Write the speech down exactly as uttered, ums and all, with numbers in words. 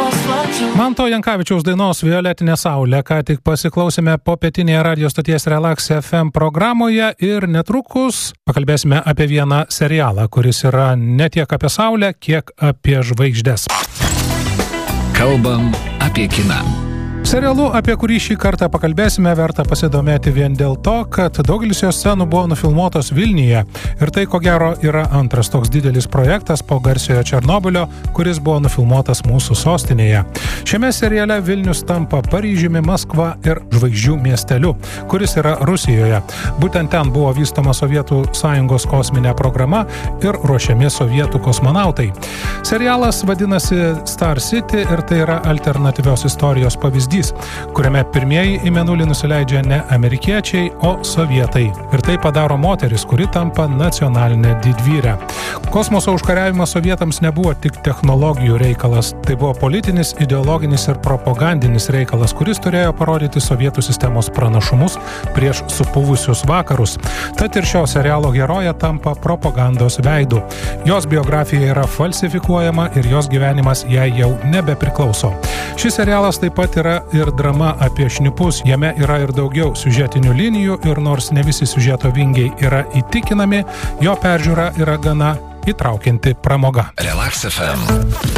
Manto Jankavičiaus dainos Violetinė saulė, ką tik pasiklausėme popietinėje radio stoties Relax F M programoje ir netrukus pakalbėsime apie vieną serialą, kuris yra ne tiek apie saulę, kiek apie žvaigždes. Kalbam apie kiną. Serialu, apie kurį šį kartą pakalbėsime, verta pasidomėti vien dėl to, kad daugelis jo scenų buvo nufilmuotos Vilniuje ir tai, ko gero, yra antras toks didelis projektas po garsiojo Černobylio, kuris buvo nufilmuotas mūsų sostinėje. Šiame seriale Vilnius tampa Paryžiumi, Maskva ir žvaigždžių miesteliu, kuris yra Rusijoje. Būtent ten buvo vystoma Sovietų sąjungos kosminė programa ir ruošiami sovietų kosmonautai. Serialas vadinasi Star City ir tai yra alternatyvios istorijos pavyzdys, kuriame pirmieji į mėnulį nusileidžia ne amerikiečiai, o sovietai. Ir tai padaro moteris, kuri tampa nacionalinė didvyrė. Kosmoso užkariavimas sovietams nebuvo tik technologijų reikalas, tai buvo politinis, ideologinis ir propagandinis reikalas, kuris turėjo parodyti sovietų sistemos pranašumus prieš supuvusius vakarus. Tad ir šio serialo herojė tampa propagandos veidu. Jos biografija yra falsifikuojama ir jos gyvenimas jai jau nebepriklauso. Šis serialas taip pat yra ir drama apie šnipus. Jame yra ir daugiau siužetinių linijų ir nors ne visi siužeto vingiai yra įtikinami, jo peržiūra yra gana įtraukianti pramoga. Relax F M.